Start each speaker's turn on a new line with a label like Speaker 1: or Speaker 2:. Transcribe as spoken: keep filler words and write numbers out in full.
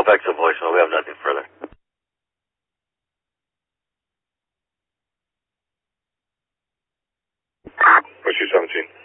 Speaker 1: back to voicemail. We have nothing further.
Speaker 2: Push you seventeen.